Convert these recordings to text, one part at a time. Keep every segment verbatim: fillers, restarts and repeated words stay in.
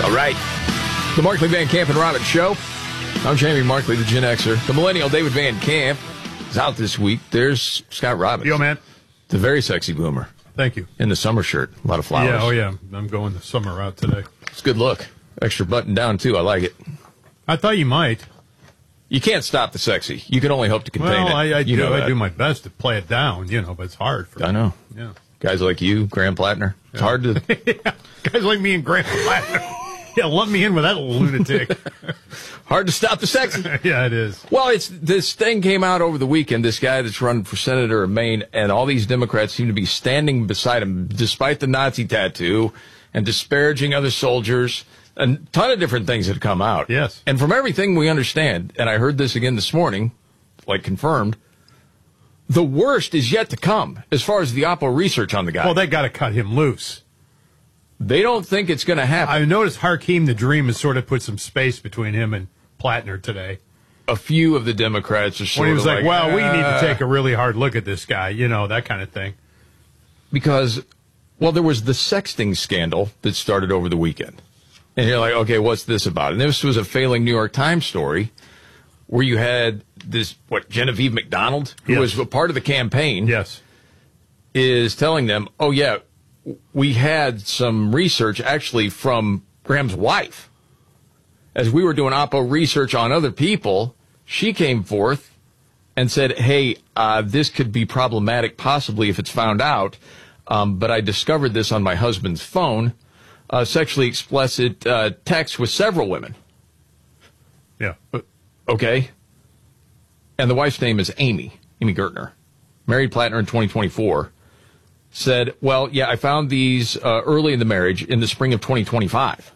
All right. The Markley Van Camp and Robbins Show. I'm Jamie Markley, the Gen Xer. The millennial David Van Camp is out this week. There's Scott Robbins. Yo, man. The very sexy boomer. Thank you. In the summer shirt. A lot of flowers. Yeah, oh, yeah. I'm going the summer route today. It's a good look. Extra button down, too. I like it. I thought you might. You can't stop the sexy. You can only hope to contain well, it. I, I, you do, know I that. do my best to play it down, you know, but it's hard for I know. Yeah. Guys like you, Graham Plattner. It's yeah. hard to... yeah. Guys like me and Graham Plattner. Yeah, let me in with that lunatic. Hard to stop the sexy. Yeah, it is. Well, it's this thing came out over the weekend, this guy that's running for senator of Maine, and all these Democrats seem to be standing beside him, despite the Nazi tattoo, and disparaging other soldiers. A ton of different things had come out. Yes. And from everything we understand, and I heard this again this morning, like confirmed, the worst is yet to come as far as the Oppo research on the guy. Well, they got to cut him loose. They don't think it's going to happen. I noticed Hakeem the Dream has sort of put some space between him and Plattner today. A few of the Democrats are sort when he was of like, like, well, uh, we need to take a really hard look at this guy, you know, that kind of thing. Because, well, there was the sexting scandal that started over the weekend. And you're like, okay, what's this about? And this was a failing New York Times story where you had this, what, Genevieve McDonald, who yes. was a part of the campaign, yes, is telling them, oh, yeah, we had some research actually from Graham's wife. As we were doing Oppo research on other people, she came forth and said, hey, uh, this could be problematic possibly if it's found out, um, but I discovered this on my husband's phone, uh, sexually explicit uh, text with several women. Yeah. Okay. And the wife's name is Amy, Amy Gertner, married Plattner in twenty twenty-four. Said, well, yeah, I found these uh, early in the marriage in the spring of twenty twenty-five.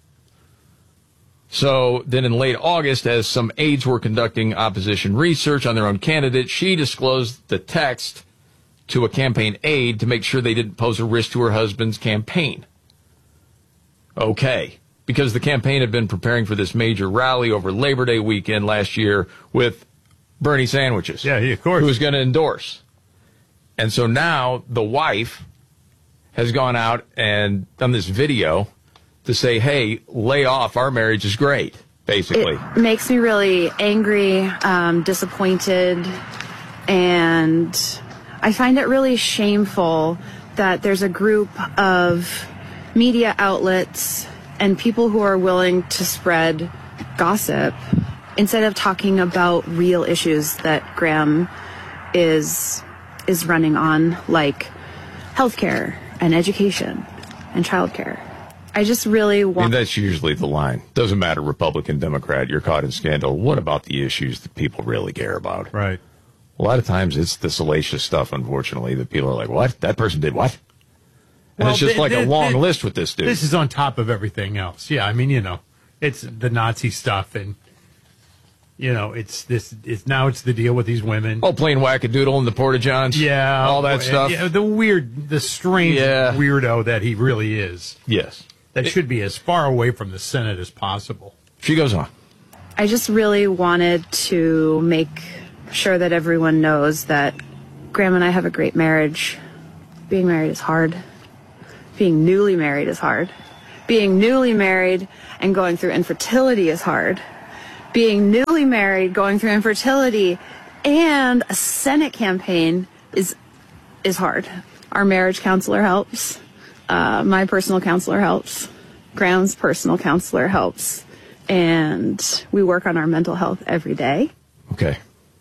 So then in late August, as some aides were conducting opposition research on their own candidate, she disclosed the text to a campaign aide to make sure they didn't pose a risk to her husband's campaign. Okay. Because the campaign had been preparing for this major rally over Labor Day weekend last year with Bernie sandwiches. Yeah, he, of course. Who was going to endorse. And so now the wife has gone out and done this video to say, hey, lay off. Our marriage is great, basically. It makes me really angry, um, disappointed, and I find it really shameful that there's a group of media outlets and people who are willing to spread gossip instead of talking about real issues that Graham is is running on, like healthcare and education and childcare. I just really want... I mean, that's usually the line. Doesn't matter, Republican, Democrat, you're caught in scandal. What about the issues that people really care about? Right. A lot of times it's the salacious stuff, unfortunately, that people are like, what? That person did what? And well, it's just th- like th- a long th- list with this dude. This is on top of everything else. Yeah, I mean, you know, it's the Nazi stuff and... You know, it's this. It's now it's the deal with these women. Oh, playing wackadoodle in the Porta-Johns. Yeah, all that stuff. Yeah, the weird, the strange yeah. weirdo that he really is. Yes, that it, should be as far away from the Senate as possible. She goes on. I just really wanted to make sure that everyone knows that Graham and I have a great marriage. Being married is hard. Being newly married is hard. Being newly married and going through infertility is hard. Being newly married, going through infertility, and a Senate campaign is is hard. Our marriage counselor helps. Uh, my personal counselor helps. Graham's personal counselor helps. And we work on our mental health every day. Okay.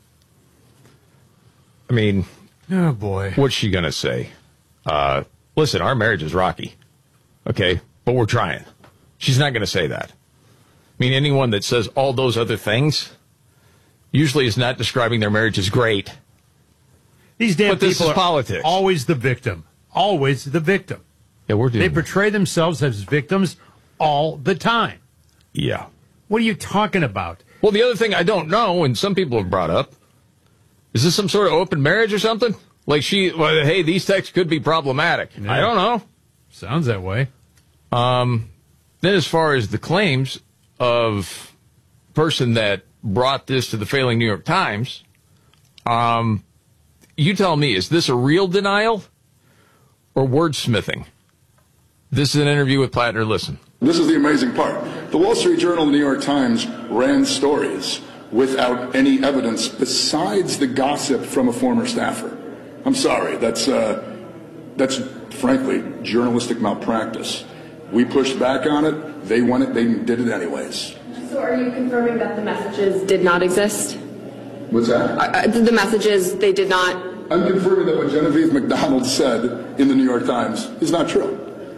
I mean, oh boy, what's she gonna say? Uh, listen, our marriage is rocky. Okay, but we're trying. She's not gonna say that. I mean, anyone that says all those other things usually is not describing their marriage as great. These damn but this people is are politics. Always the victim. Always the victim. Yeah, we're doing. They portray themselves as victims all the time. Yeah. What are you talking about? Well, the other thing I don't know, and some people have brought up, is this some sort of open marriage or something? Like she, well, hey, these texts could be problematic. Yeah. I don't know. Sounds that way. Um, then as far as the claims of person that brought this to the failing New York Times, um, you tell me, is this a real denial or wordsmithing? This is an interview with Plattner. Listen. This is the amazing part. The Wall Street Journal and the New York Times ran stories without any evidence besides the gossip from a former staffer. I'm sorry, that's, uh, that's frankly journalistic malpractice. We pushed back on it, they won it, they did it anyways. So are you confirming that the messages did not exist? What's that? Uh, the messages, they did not... I'm confirming that what Genevieve McDonald said in the New York Times is not true.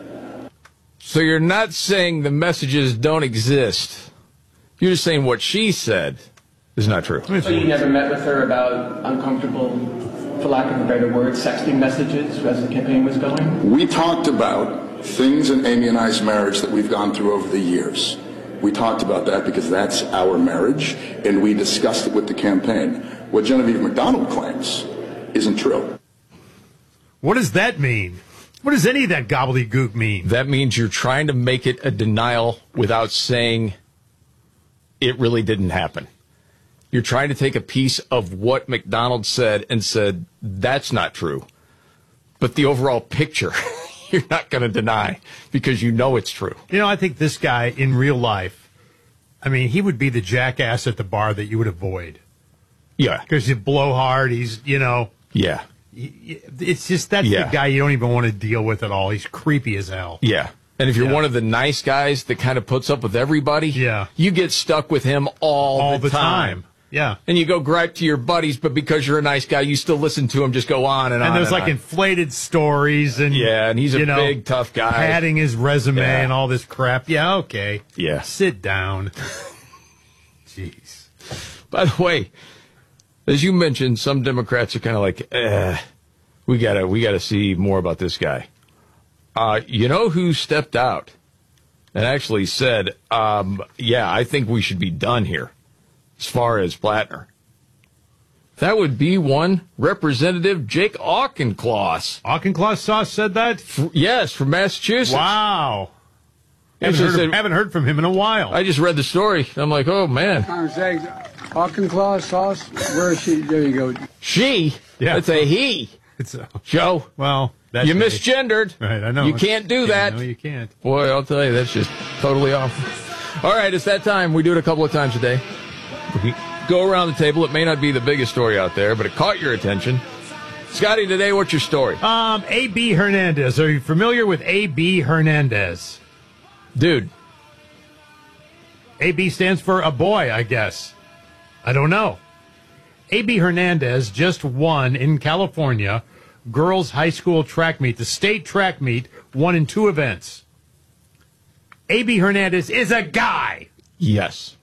So you're not saying the messages don't exist. You're just saying what she said is not true. So you never met with her about uncomfortable, for lack of a better word, sexting messages as the campaign was going? We talked about things in Amy and I's marriage that we've gone through over the years. We talked about that because that's our marriage, and we discussed it with the campaign. What Genevieve McDonald claims isn't true. What does that mean? What does any of that gobbledygook mean? That means you're trying to make it a denial without saying it really didn't happen. You're trying to take a piece of what McDonald said and said, that's not true. But the overall picture, you're not going to deny because you know it's true. You know, I think this guy in real life, I mean, he would be the jackass at the bar that you would avoid. Yeah. Because he's blowhard, he's, you know. Yeah. It's just, that's yeah. the guy you don't even want to deal with at all. He's creepy as hell. Yeah. And if you're yeah. one of the nice guys that kind of puts up with everybody, yeah. you get stuck with him all, all the, the time. time. Yeah. And you go gripe to your buddies, but because you're a nice guy, you still listen to him just go on and, and on. There's and like on. inflated stories and yeah, and he's a you know, big tough guy, padding his resume yeah. and all this crap. Yeah, okay. Yeah, sit down. Jeez. By the way, as you mentioned, some Democrats are kind of like, eh, we gotta we gotta see more about this guy. Uh, you know who stepped out and actually said, um, yeah, I think we should be done here as far as Plattner? That would be one Representative Jake Auchincloss. Auchincloss said that? F- yes, from Massachusetts. Wow. Haven't heard, said, of, haven't heard from him in a while. I just read the story. I'm like, oh, man. Auchincloss sauce? Where is she? There you go. She? Yeah. It's a he. It's a, Joe. Well, that's you me. misgendered. Right, I know. You can't do that. No, you can't. Boy, I'll tell you, that's just totally off. All right, it's that time. We do it a couple of times a day. We go around the table. It may not be the biggest story out there, but it caught your attention. Scotty, today, what's your story? Um, A B Hernandez. Are you familiar with A B Hernandez? Dude. A B stands for a boy, I guess. I don't know. A B Hernandez just won in California girls high school track meet. The state track meet won in two events. A B Hernandez is a guy. Yes.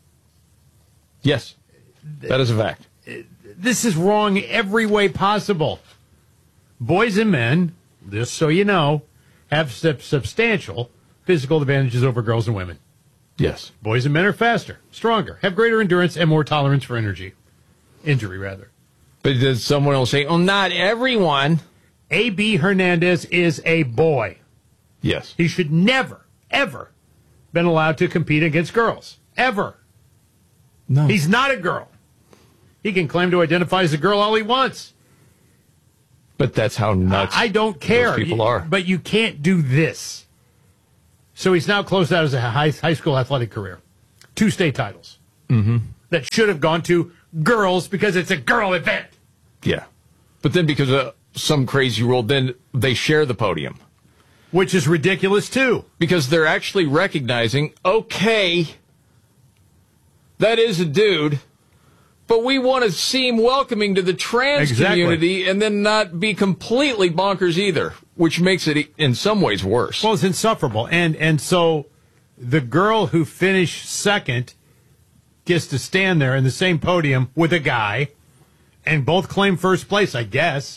Yes. That is a fact. This is wrong every way possible. Boys and men, just so you know, have sub- substantial physical advantages over girls and women. Yes. Boys and men are faster, stronger, have greater endurance, and more tolerance for energy. Injury, rather. But did someone else say, oh, not everyone? A B Hernandez is a boy. Yes. He should never, ever been allowed to compete against girls. Ever. No. He's not a girl. He can claim to identify as a girl all he wants. But that's how nuts I don't care. those people are. But you can't do this. So he's now closed out his high, high school athletic career. Two state titles. Mm-hmm. That should have gone to girls because it's a girl event. Yeah. But then because of some crazy rule, then they share the podium. Which is ridiculous, too. Because they're actually recognizing, okay, that is a dude, but we want to seem welcoming to the trans Exactly. community and then not be completely bonkers either, which makes it in some ways worse. Well, it's insufferable. And, and so the girl who finished second gets to stand there in the same podium with a guy, and both claim first place, I guess.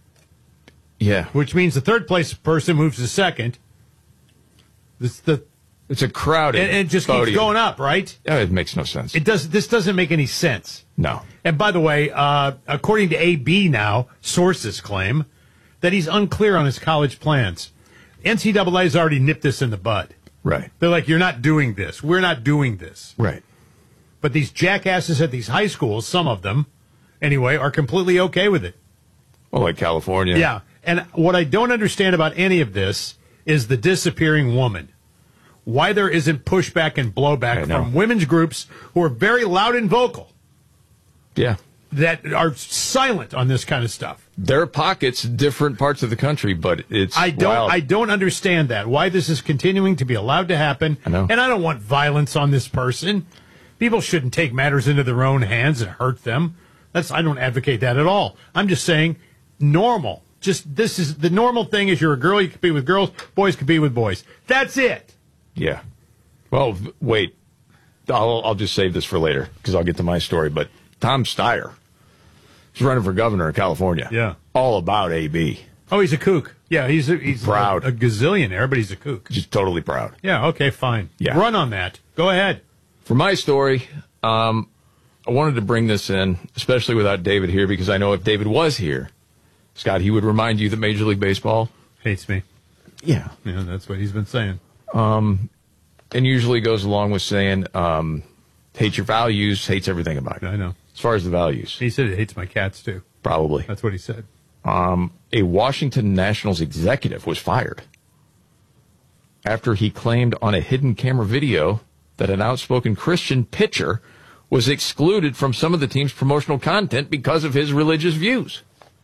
Yeah. Which means the third place person moves to second. This, the, it's a crowded and, and it just podium. keeps going up, right? Yeah, it makes no sense. It does. This doesn't make any sense. No. And by the way, uh, according to A B now, sources claim that he's unclear on his college plans. N C double A's already nipped this in the bud. Right. They're like, you're not doing this. We're not doing this. Right. But these jackasses at these high schools, some of them, anyway, are completely okay with it. Well, like California. Yeah. And what I don't understand about any of this is the disappearing woman. Why there isn't pushback and blowback from women's groups who are very loud and vocal. Yeah. That are silent on this kind of stuff. There are pockets, different parts of the country, but it's I don't wild. I don't understand that. Why this is continuing to be allowed to happen. I know. And I don't want violence on this person. People shouldn't take matters into their own hands and hurt them. That's I don't advocate that at all. I'm just saying normal. Just this is the normal thing is you're a girl, you compete with girls, boys compete with boys. That's it. Yeah. Well, v- wait. I'll, I'll just save this for later because I'll get to my story. But Tom Steyer is running for governor of California. Yeah. All about A B. Oh, he's a kook. Yeah, he's a, he's Proud. A, a gazillionaire, but he's a kook. Just totally proud. Yeah, okay, fine. Yeah. Run on that. Go ahead. For my story, um, I wanted to bring this in, especially without David here, because I know if David was here, Scott, he would remind you that Major League Baseball hates me. Yeah. Yeah, that's what he's been saying. Um, and usually goes along with saying, um, hates your values, hates everything about you. I know. As far as the values. He said he hates my cats, too. Probably. That's what he said. Um, a Washington Nationals executive was fired after he claimed on a hidden camera video that an outspoken Christian pitcher was excluded from some of the team's promotional content because of his religious views.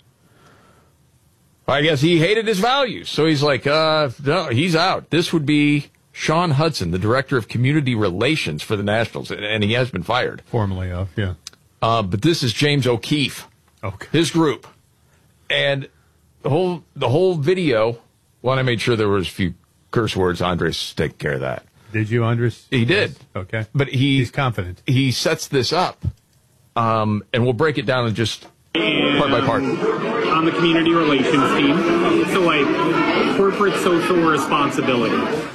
I guess he hated his values. So he's like, uh, no, he's out. This would be Sean Hudson, the director of community relations for the Nationals, and he has been fired. Formally of, yeah. Uh, but this is James O'Keefe, okay. his group. And the whole the whole video, one, I made sure there was a few curse words. Andres taking care of that. Did you, Andres? He did. Yes. Okay. But he, he's confident. He sets this up, um, and we'll break it down in just part by part. On the community relations team, so like corporate social responsibility.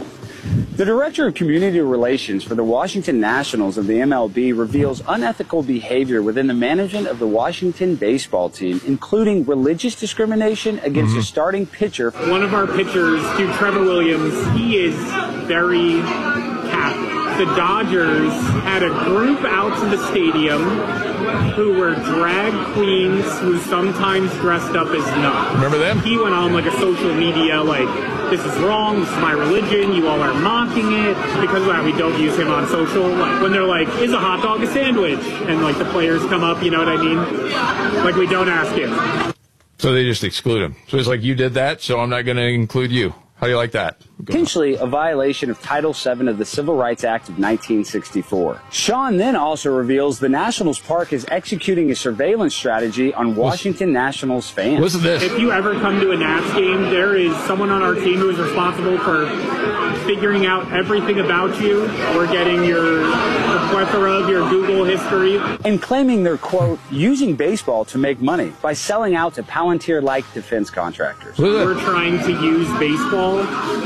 The director of community relations for the Washington Nationals of the M L B reveals unethical behavior within the management of the Washington baseball team, including religious discrimination against mm-hmm. a starting pitcher. One of our pitchers, Duke Trevor Williams, he is very Catholic. The Dodgers had a group out to the stadium who were drag queens who sometimes dressed up as nuns. Remember them? He went on like a social media like, this is wrong, this is my religion, you all are mocking it. Because of that, we don't use him on social. Like when they're like, is a hot dog a sandwich? And like the players come up, you know what I mean? Like we don't ask him. So they just exclude him. So it's like, you did that, so I'm not going to include you. How do you like that? Potentially a violation of Title seven of the Civil Rights Act of nineteen sixty-four. Sean then also reveals the Nationals Park is executing a surveillance strategy on Washington Nationals fans. Listen to this. If you ever come to a Nats game, there is someone on our team who is responsible for figuring out everything about you. We're getting your the plethora of your Google history. And claiming they're, quote, using baseball to make money by selling out to Palantir-like defense contractors. We're trying to use baseball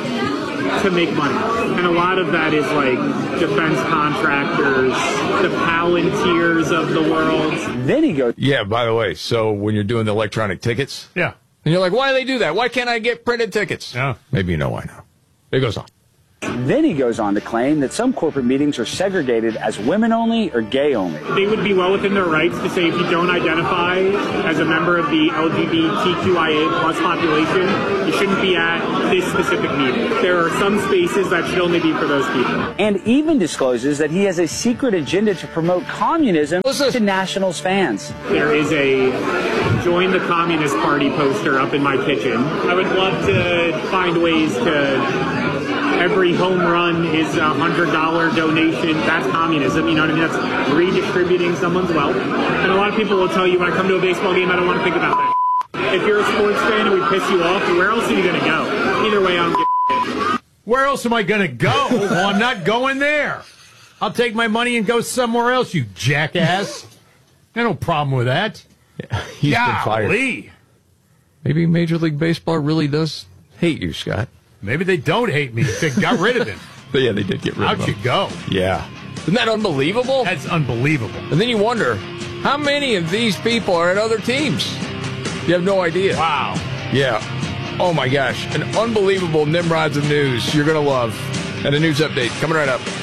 to make money. And a lot of that is like defense contractors, the Palantirs of the world. Then he goes, yeah, by the way, so when you're doing the electronic tickets, yeah, and you're like, why do they do that? Why can't I get printed tickets? Yeah. Maybe you know why now. It goes on. Then he goes on to claim that some corporate meetings are segregated as women only or gay only. They would be well within their rights to say if you don't identify as a member of the L G B T Q I A plus population, you shouldn't be at this specific meeting. There are some spaces that should only be for those people. And even discloses that he has a secret agenda to promote communism to Nationals fans. There is a join the Communist Party poster up in my kitchen. I would love to find ways to... Every home run is a one hundred dollars donation. That's communism. You know what I mean? That's redistributing someone's wealth. And a lot of people will tell you, when I come to a baseball game, I don't want to think about that. If you're a sports fan and we piss you off, where else are you going to go? Either way, I don't give a shit. Where else am I going to go? Well, I'm not going there. I'll take my money and go somewhere else, you jackass. I no problem with that. Yeah, he's Golly. been fired. Maybe Major League Baseball really does hate you, Scott. Maybe they don't hate me. They got rid of him. But yeah, they did get rid How'd of him. How'd you go? Yeah. Isn't that unbelievable? That's unbelievable. And then you wonder, how many of these people are at other teams? You have no idea. Wow. Yeah. Oh, my gosh. An unbelievable Nimrods of news you're going to love. And a news update coming right up.